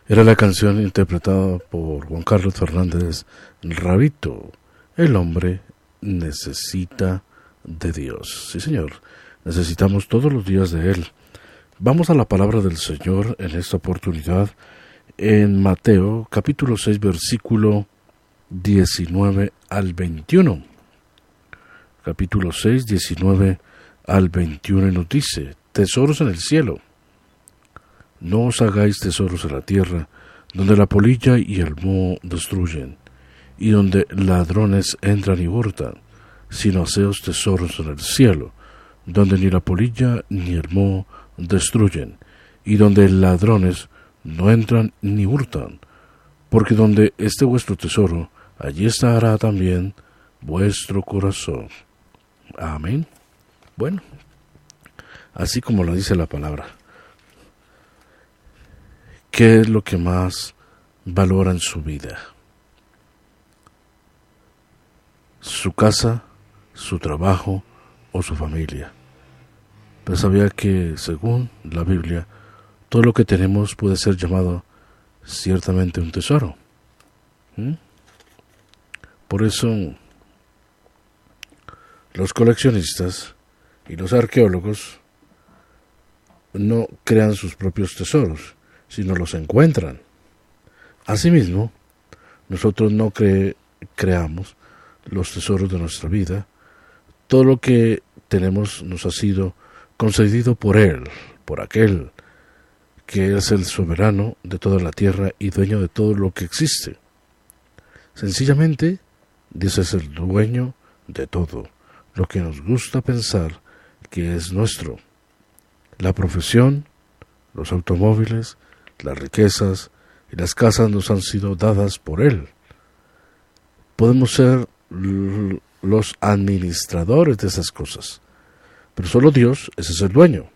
Era la canción interpretada por Juan Carlos Fernández Rabito. El hombre necesita de Dios. Sí, señor. Necesitamos todos los días de Él. Vamos a la palabra del Señor en esta oportunidad en Mateo capítulo 6 versículo 19 al 21. Capítulo 6, 19 al 21 nos dice: tesoros en el cielo. No os hagáis tesoros en la tierra, donde la polilla y el moho destruyen, y donde ladrones entran y hurtan, sino haceos tesoros en el cielo, donde ni la polilla ni el moho destruyen, y donde ladrones no entran ni hurtan, porque donde esté vuestro tesoro, allí estará también vuestro corazón. Amén. Bueno, así como lo dice la palabra. ¿Qué es lo que más valora en su vida? ¿Su casa, su trabajo o su familia? Pero sabía que, según la Biblia, todo lo que tenemos puede ser llamado ciertamente un tesoro. Por eso, los coleccionistas y los arqueólogos no crean sus propios tesoros, sino los encuentran. Asimismo, nosotros no creamos los tesoros de nuestra vida. Todo lo que tenemos nos ha sido concedido por Él, por aquel que es el soberano de toda la tierra y dueño de todo lo que existe. Sencillamente, Dios es el dueño de todo lo que nos gusta pensar que es nuestro. La profesión, los automóviles, las riquezas y las casas nos han sido dadas por Él. Podemos ser los administradores de esas cosas, pero solo Dios es el dueño.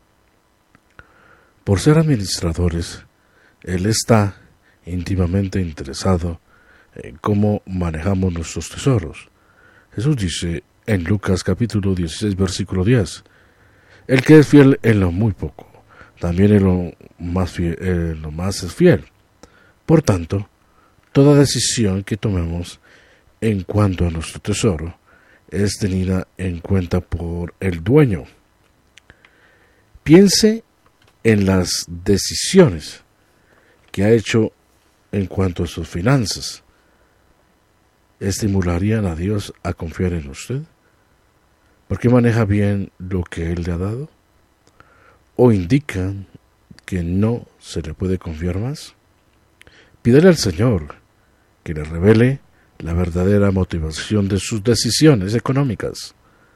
Por ser administradores, Él está íntimamente interesado en cómo manejamos nuestros tesoros. Jesús dice en Lucas capítulo 16 versículo 10: el que es fiel en lo muy poco, también en lo más es fiel. Por tanto, toda decisión que tomemos en cuanto a nuestro tesoro es tenida en cuenta por el dueño. Piense en las decisiones que ha hecho en cuanto a sus finanzas. ¿Estimularían a Dios a confiar en usted? ¿Porque maneja bien lo que Él le ha dado? ¿O indican que no se le puede confiar más? Pídele al Señor que le revele la verdadera motivación de sus decisiones económicas.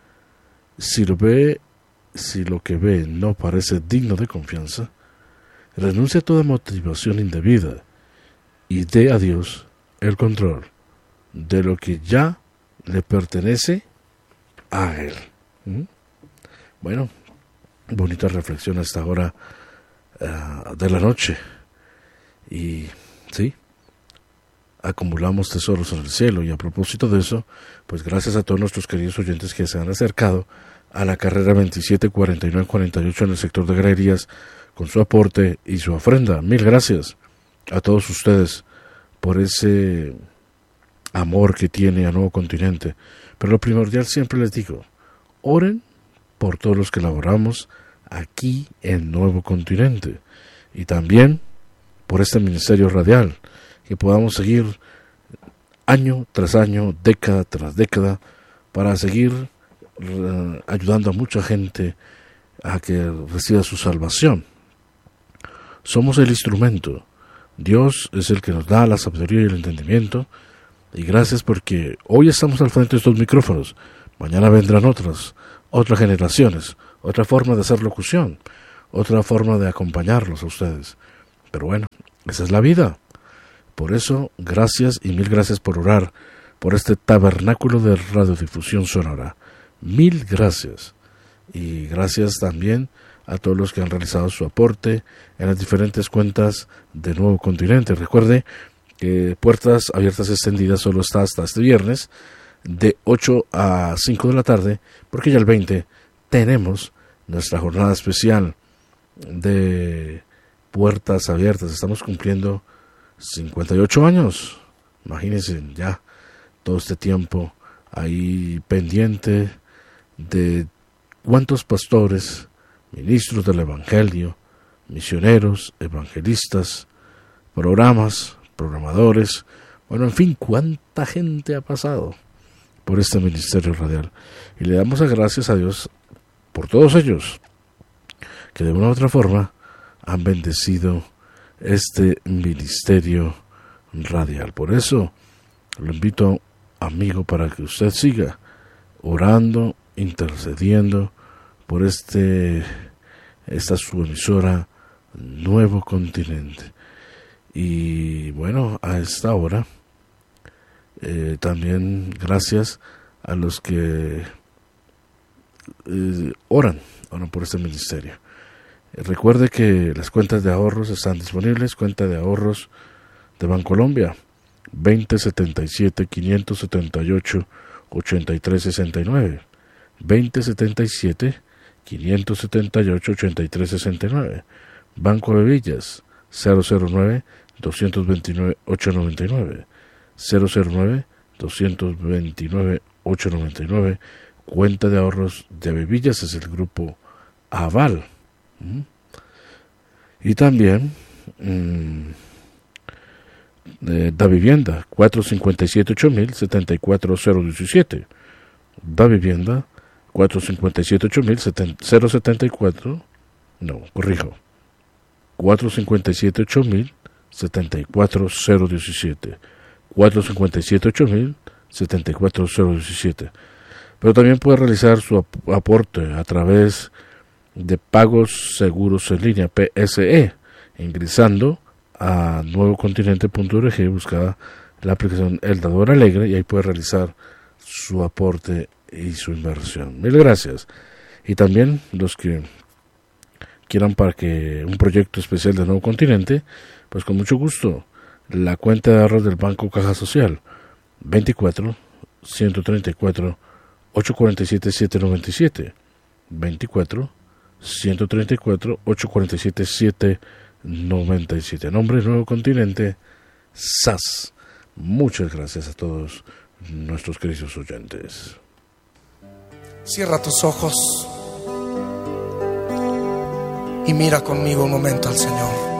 Si lo que ve no parece digno de confianza, renuncie a toda motivación indebida y dé a Dios el control de lo que ya le pertenece a Él. Bueno, bonita reflexión a esta hora de la noche. Y sí, acumulamos tesoros en el cielo. Y a propósito de eso, pues gracias a todos nuestros queridos oyentes que se han acercado a la carrera 274948 en el sector de Galerías con su aporte y su ofrenda. Mil gracias a todos ustedes por ese amor que tiene a Nuevo Continente. Pero lo primordial, siempre les digo, oren por todos los que laboramos aquí en Nuevo Continente, y también por este ministerio radial, que podamos seguir año tras año, década tras década, para seguir ayudando a mucha gente a que reciba su salvación. Somos el instrumento. Dios es el que nos da la sabiduría y el entendimiento. Y gracias porque hoy estamos al frente de estos micrófonos. Mañana vendrán otras generaciones, otra forma de hacer locución, otra forma de acompañarlos a ustedes. Pero bueno, esa es la vida. Por eso, gracias y mil gracias por orar por este tabernáculo de radiodifusión sonora. Mil gracias. Y gracias también a todos los que han realizado su aporte en las diferentes cuentas de Nuevo Continente. Recuerde que Puertas Abiertas Extendidas solo está hasta este viernes de 8 a 5 de la tarde, porque ya el 20 tenemos nuestra jornada especial de puertas abiertas. Estamos cumpliendo 58 años. Imagínense ya todo este tiempo ahí pendiente de cuántos pastores, ministros del Evangelio, misioneros, evangelistas, programadores, bueno, en fin, cuánta gente ha pasado por este ministerio radial. Y le damos las gracias a Dios por todos ellos, que de una u otra forma han bendecido este ministerio radial. Por eso lo invito, amigo, para que usted siga orando, intercediendo por esta su emisora Nuevo Continente. Y bueno, a esta hora también gracias a los que oran por este ministerio. Recuerde que las cuentas de ahorros están disponibles. Cuenta de ahorros de Bancolombia 2077 578 8369, 2077 578 8369. Banco de Villas 009 229 899, 009 229 899. Cuenta de ahorros de Villas es el grupo Aval. Y también Da Vivienda 457-8000 74017, Da Vivienda 457-8000 074, no, corrijo, 457-8000 74017, 457-8000 74017. Pero también puede realizar su aporte a través de Pagos Seguros en Línea, PSE, ingresando a nuevocontinente.org, busca la aplicación El Dador Alegre y ahí puede realizar su aporte y su inversión. Mil gracias. Y también los que quieran para que un proyecto especial de Nuevo Continente, pues con mucho gusto, la cuenta de ahorros del Banco Caja Social 24 134 847 797, 24 134 847 797. Nombre Nuevo Continente, SAS. Muchas gracias a todos nuestros queridos oyentes. Cierra tus ojos y mira conmigo un momento al Señor.